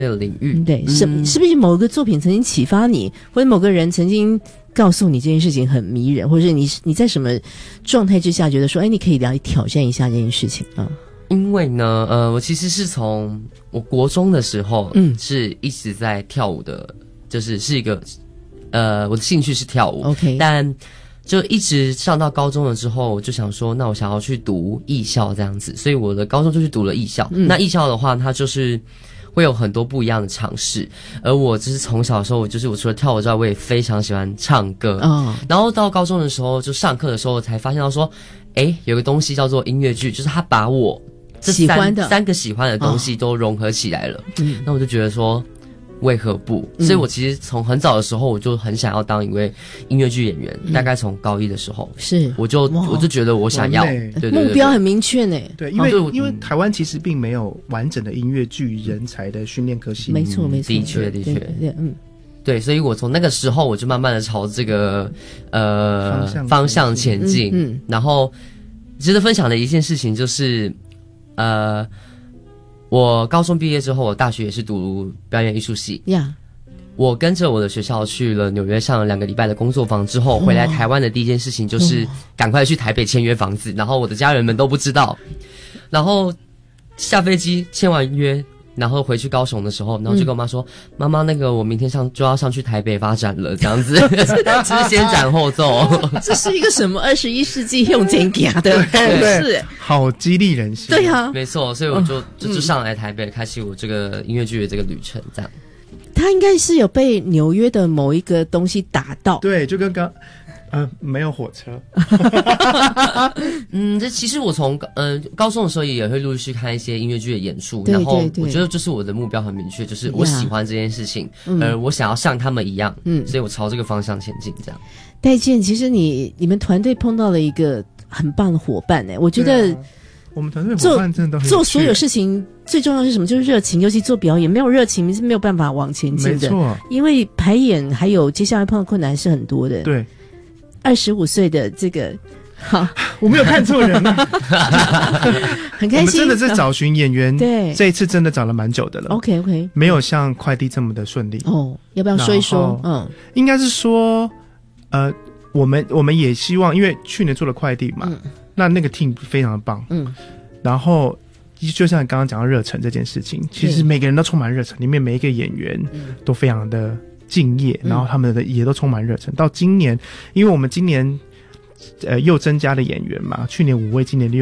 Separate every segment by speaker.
Speaker 1: 的领域。
Speaker 2: 对，是不是某个作品曾经启发你，或者某个人曾经告诉你这件事情很迷人，或者是你在什么状态之下觉得说，你可以来挑战一下这件事情啊？
Speaker 1: 因为呢，我其实是从我国中的时候，是一直在跳舞的，就是一个，我的兴趣是跳舞
Speaker 2: ，OK，
Speaker 1: 但就一直上到高中了之后，我就想说，那我想要去读艺校这样子，所以我的高中就去读了艺校。那艺校的话，它就是会有很多不一样的尝试，而我就是从小的时候，我除了跳舞之外，我也非常喜欢唱歌。然后到高中的时候，就上课的时候才发现到说，有个东西叫做音乐剧，就是它把我这三个喜欢的东西都融合起来了。那我就觉得说，为何不？所以我其实从很早的时候，我就很想要当一位音乐剧演员。大概从高一的时候，我就觉得我想要，对，
Speaker 2: 目标很明确呢。
Speaker 3: 对，因为台湾其实并没有完整的音乐剧人才的训练科系。
Speaker 2: 没错，
Speaker 1: 的确，对，所以我从那个时候我就慢慢的朝这个方向前进。然后值得分享的一件事情就是，我高中毕业之后，我大学也是读表演艺术系。我跟着我的学校去了纽约上了2个礼拜的工作坊之后，回来台湾的第一件事情就是赶快去台北签约房子，然后我的家人们都不知道。然后下飞机签完约，然后回去高雄的时候，然后就跟我妈说：“妈妈，那个我明天就要上去台北发展了，这样子，就是先斩后奏。”
Speaker 2: 这是一个什么21世纪用钱给的
Speaker 3: 对，好激励人心。
Speaker 2: 对啊，
Speaker 1: 没错，所以我就上来台北，开启我这个音乐剧的这个旅程，这样。
Speaker 2: 他应该是有被纽约的某一个东西打到，
Speaker 3: 对，就跟没有火车。
Speaker 1: 这其实我从高中的时候也会陆续看一些音乐剧的演出，然后我觉得就是我的目标很明确，就是我喜欢这件事情，我想要像他们一样，所以我朝这个方向前进。这样，
Speaker 2: 戴健，其实你们团队碰到了一个很棒的伙伴我觉得。
Speaker 3: 我们团队伙伴真的都很
Speaker 2: 做所有事情最重要的是什么？就是热情，尤其做表演，没有热情你是没有办法往前进的。
Speaker 3: 没错，因
Speaker 2: 为排演还有接下来碰到困难是很多的。
Speaker 3: 对
Speaker 2: ，25岁的这个，好，
Speaker 3: 我没有看错人啊，
Speaker 2: 很开心。
Speaker 3: 我们真的是找寻演员，
Speaker 2: 对，
Speaker 3: 这一次真的找了蛮久的了。
Speaker 2: OK，
Speaker 3: 没有像快递这么的顺利。
Speaker 2: 要不要说一说？
Speaker 3: 应该是说，我们也希望，因为去年做了快递嘛。那个 team 非常的棒，然后就像刚刚讲到热忱这件事情，其实每个人都充满热忱，里面每一个演员都非常的敬业，然后他们的也都充满热忱。到今年，因为我们今年又增加了演员嘛，去年5位，今年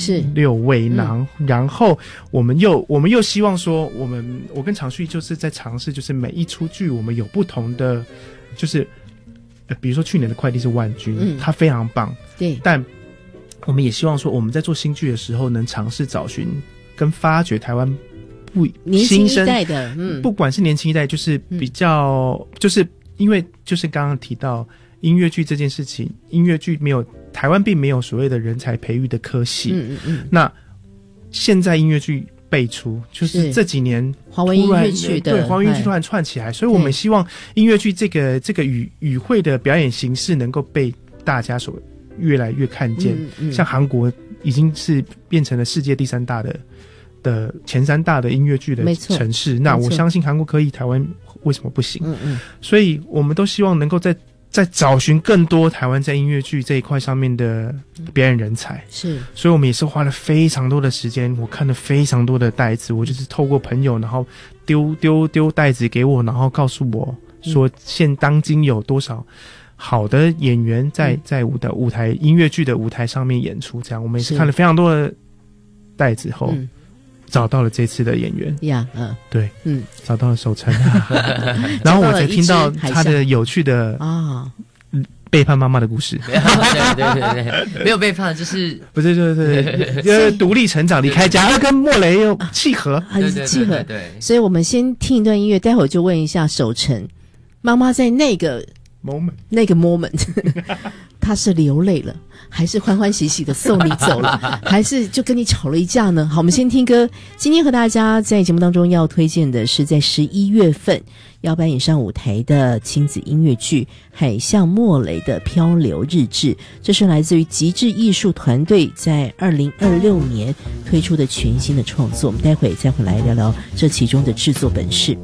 Speaker 3: 6位，然后我们又希望说，我跟常旭就是在尝试，就是每一出剧我们有不同的，就是比如说去年的快递是万军，他非常棒，
Speaker 2: 对，
Speaker 3: 但我们也希望说，我们在做新剧的时候，能尝试找寻跟发掘台湾
Speaker 2: 年轻一代的，
Speaker 3: 不管是年轻一代，就是比较，就是因为就是刚刚提到音乐剧这件事情，音乐剧台湾并没有所谓的人才培育的科系，那现在音乐剧辈出，就是这几年
Speaker 2: 华文音乐剧的，
Speaker 3: 对，华文音乐剧突然串起来，所以我们希望音乐剧这个语汇的表演形式能够被大家所越来越看见，像韩国已经是变成了世界第3大的前3大的音乐剧的城市，那我相信韩国可以，台湾为什么不行？所以我们都希望能够在找寻更多台湾在音乐剧这一块上面的表演人才，
Speaker 2: 是，
Speaker 3: 所以我们也是花了非常多的时间，我看了非常多的袋子，我就是透过朋友，然后丢袋子给我，然后告诉我说现当今有多少好的演员在舞台音乐剧的舞台上面演出，这样我们也是看了非常多的袋子后，找到了这次的演员对，找到了守成，然后我才听到他的有趣的背叛妈妈的故事。
Speaker 1: 对，没有背叛，就是
Speaker 3: 不是就是独立成长，离开家，跟莫雷又契合，
Speaker 2: 很契合。
Speaker 1: 对，
Speaker 2: 所以我们先听一段音乐，待会儿就问一下守成妈妈在那个 moment 他是流泪了，还是欢欢喜喜的送你走了，还是就跟你吵了一架呢？好，我们先听歌。今天和大家在节目当中要推荐的是在11月份要搬演上舞台的亲子音乐剧《海象莫雷的漂流日志》，这是来自于极致艺术团队在2026年推出的全新的创作。我们待会再回来聊聊这其中的制作本事。